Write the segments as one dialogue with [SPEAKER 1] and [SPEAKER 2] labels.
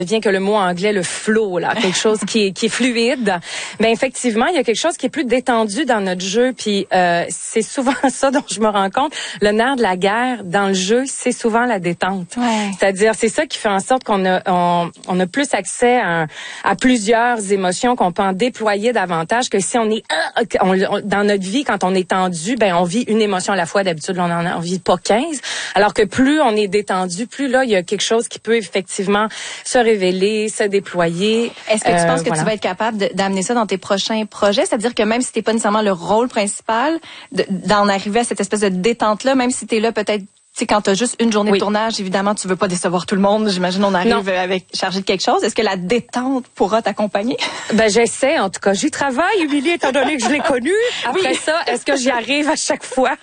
[SPEAKER 1] vient que le mot anglais, le flow, là, quelque chose qui est fluide. Ben effectivement, il y a quelque chose qui est plus détendu dans notre jeu. Puis c'est souvent ça dont je me rends compte. Le nerf de la guerre dans le jeu, c'est souvent la détente. Ouais. C'est-à-dire, c'est ça qui fait en sorte qu'on a plus accès à plusieurs émotions, qu'on peut en déployer davantage que si on est dans notre vie, quand on est tendu, ben on vit une émotion à la fois. D'habitude, on en vit pas 15. Alors que plus on est détendu, plus là, il y a quelque chose qui peut effectivement se révéler, se déployer.
[SPEAKER 2] Est-ce que tu penses que tu vas être capable d'amener ça dans tes prochains projets? C'est-à-dire que même si t'es pas nécessairement le rôle principal, d'en arriver à cette espèce de détente-là, même si t'es là peut-être, tu sais, quand t'as juste une journée de tournage, évidemment, tu veux pas décevoir tout le monde. J'imagine on arrive avec chargé de quelque chose. Est-ce que la détente pourra t'accompagner?
[SPEAKER 1] Ben, j'essaie, en tout cas. J'y travaille, Émilie, étant donné que je l'ai connue. Après ça, est-ce que j'y arrive à chaque fois?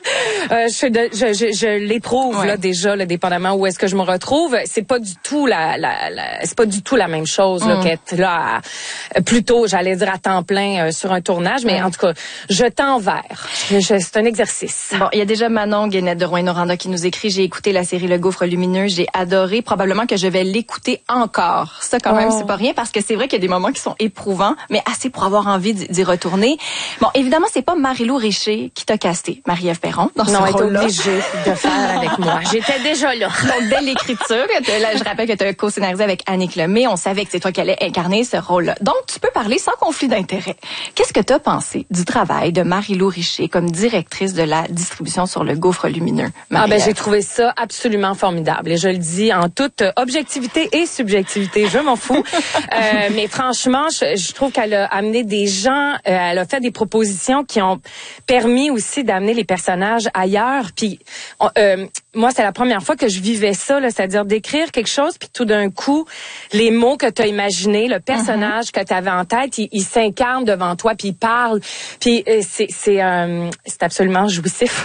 [SPEAKER 1] Je l'éprouve, là, déjà, là, dépendamment où est-ce que je me retrouve. C'est pas du tout c'est pas du tout la même chose, là, qu'être là, plutôt, j'allais dire à temps plein, sur un tournage. Mais en tout cas, je tends vers. C'est un exercice.
[SPEAKER 2] Bon, il y a déjà Manon Guénette de Rouyn-Noranda qui nous écrit. J'ai écouté la série Le Gouffre lumineux, j'ai adoré. Probablement que je vais l'écouter encore. Ça, quand même, c'est pas rien parce que c'est vrai qu'il y a des moments qui sont éprouvants, mais assez pour avoir envie d'y retourner. Bon, évidemment, c'est pas Marie-Lou Richer qui t'a casté, Marie-Ève Perron, dans ce rôle-là.
[SPEAKER 1] Non, elle est obligée de faire avec moi. J'étais déjà là.
[SPEAKER 2] Donc, dès l'écriture, là, je rappelle que tu as co-scénarisé avec Annick Lemay. On savait que c'est toi qui allais incarner ce rôle-là. Donc, tu peux parler sans conflit d'intérêt. Qu'est-ce que tu as pensé du travail de Marie-Lou Richer comme directrice de la distribution sur Le Gouffre lumineux?
[SPEAKER 1] J'ai trouvé ça absolument formidable. Et je le dis en toute objectivité et subjectivité, je m'en fous. Mais franchement, je trouve qu'elle a amené des gens, elle a fait des propositions qui ont permis aussi d'amener les personnages ailleurs. Puis moi, c'est la première fois que je vivais ça, là, c'est-à-dire d'écrire quelque chose, puis tout d'un coup, les mots que tu as imaginés, le personnage que tu avais en tête, il s'incarne devant toi, puis il parle. Puis c'est absolument jouissif.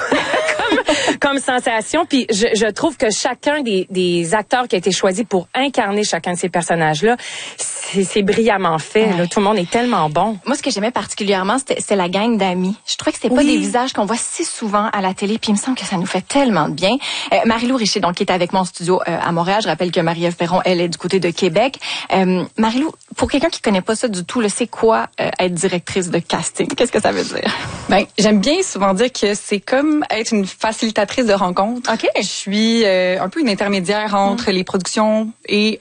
[SPEAKER 1] comme sensation. Puis je trouve que chacun des acteurs qui a été choisi pour incarner chacun de ces personnages-là, c'est brillamment fait. Là. Tout le monde est tellement bon.
[SPEAKER 2] Moi, ce que j'aimais particulièrement, c'était la gang d'amis. Je trouvais que c'était pas des visages qu'on voit si souvent à la télé, puis il me semble que ça nous fait tellement de bien. Marie-Lou Richer, donc, qui est avec moi en studio à Montréal. Je rappelle que Marie-Ève Perron, elle est du côté de Québec. Marie-Lou, pour quelqu'un qui connaît pas ça du tout, c'est quoi être directrice de casting? Qu'est-ce que ça veut dire?
[SPEAKER 3] Ben, j'aime bien souvent dire que c'est comme être une facilitatrice de rencontre.
[SPEAKER 2] Okay.
[SPEAKER 3] Je suis un peu une intermédiaire entre les productions et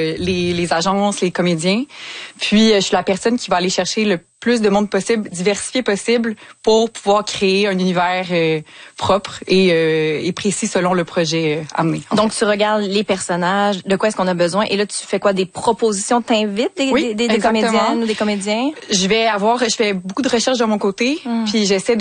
[SPEAKER 3] les agences, les comédiens. Puis je suis la personne qui va aller chercher le plus de monde possible, diversifié possible, pour pouvoir créer un univers propre et précis selon le projet amené.
[SPEAKER 2] Donc tu regardes les personnages, de quoi est-ce qu'on a besoin, et là tu fais quoi, des propositions, t'invites des comédiennes ou des comédiens?
[SPEAKER 3] Je fais beaucoup de recherches de mon côté, puis j'essaie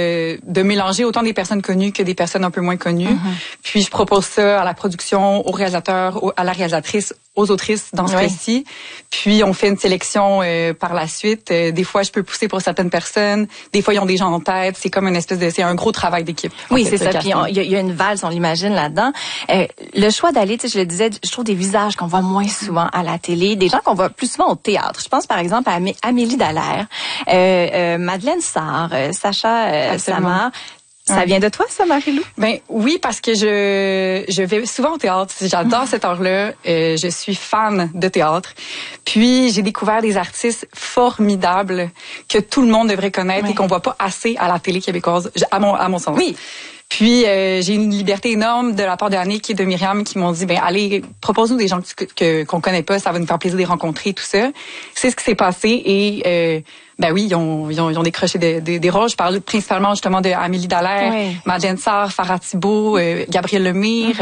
[SPEAKER 3] de mélanger autant des personnes connues que des personnes un peu moins connues. Puis je propose ça à la production, au réalisateur, à la réalisatrice, aux autrices dans ce cas-ci. Puis on fait une sélection par la suite. Des fois, je peux pousser pour certaines personnes. Des fois, ils ont des gens en tête. C'est comme c'est un gros travail d'équipe.
[SPEAKER 2] Oui, c'est ça. Puis il y a une valse, on l'imagine là-dedans. Le choix d'aller, tu sais, je le disais, je trouve des visages qu'on voit moins souvent à la télé, des gens qu'on voit plus souvent au théâtre. Je pense par exemple à Amélie Dallaire, Madeleine Sarr, Sacha Samar. Ça vient de toi, ça, Marie-Lou?
[SPEAKER 3] Ben oui, parce que je vais souvent au théâtre. J'adore cette art-là. Je suis fan de théâtre. Puis j'ai découvert des artistes formidables que tout le monde devrait connaître et qu'on voit pas assez à la télé québécoise, à mon sens.
[SPEAKER 2] Oui.
[SPEAKER 3] Puis j'ai une liberté énorme de la part de Annick et de Myriam qui m'ont dit allez, propose-nous des gens qu'on connaît pas, ça va nous faire plaisir de les rencontrer, tout ça. C'est ce qui s'est passé et oui, ils ont décroché des rôles. Je parle principalement justement de Amélie Dallaire, Madeleine Sarr, Farah Thibault, Gabriel Lemire,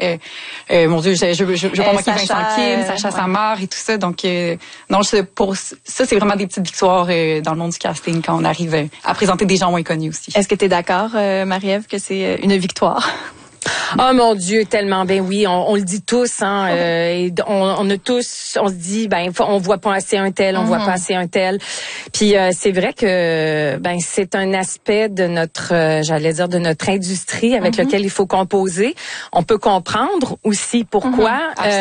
[SPEAKER 3] mon Dieu, je veux pas manquer Vincent Kim, Sacha Samar et tout ça. Donc non, pour ça c'est vraiment des petites victoires dans le monde du casting quand on arrive à présenter des gens moins connus aussi.
[SPEAKER 2] Est-ce que tu es d'accord, Marie-Ève, que c'est une victoire?
[SPEAKER 1] Oh mon Dieu, tellement bien oui, on le dit tous et on a tous, on se dit on voit pas assez un tel, on voit pas assez un tel. Puis c'est vrai que c'est un aspect de notre de notre industrie avec lequel il faut composer. On peut comprendre aussi pourquoi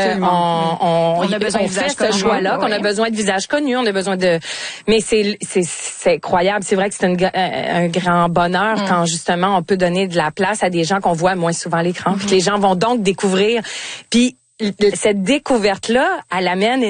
[SPEAKER 1] on a besoin de visages connus, ce choix-là, qu'on a besoin de visages connus, on a besoin de mais c'est incroyable, c'est vrai que c'est un grand bonheur quand justement on peut donner de la place à des gens qu'on voit moins souvent à l'écran, puis que les gens vont donc découvrir. Puis cette découverte-là, elle amène